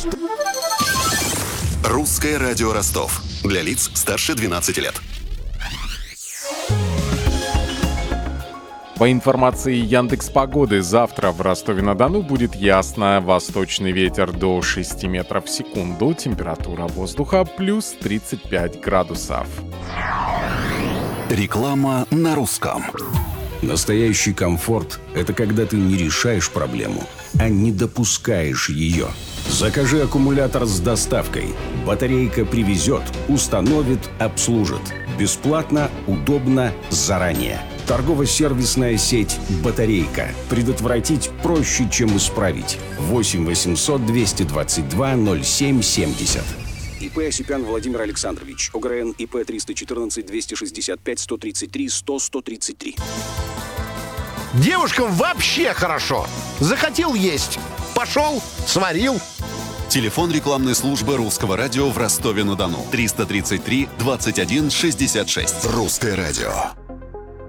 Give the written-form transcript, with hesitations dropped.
Русское радио Ростов. Для лиц старше 12 лет. По информации Яндекс.Погоды, завтра в Ростове-на-Дону будет ясно. Восточный ветер до 6 метров в секунду. Температура воздуха плюс 35 градусов. Реклама на русском. Настоящий комфорт – это когда ты не решаешь проблему, а не допускаешь ее. Закажи аккумулятор с доставкой. Батарейка привезет, установит, обслужит. Бесплатно, удобно, заранее. Торгово-сервисная сеть «Батарейка». Предотвратить проще, чем исправить. 8 800 222 07 70. ИП Осипян Владимир Александрович. ОГРН ИП 314 265 133 100 133. Девушкам вообще хорошо. Захотел есть. Пошел, сварил. Телефон рекламной службы Русского радио в Ростове-на-Дону. 333 21 66. Русское радио.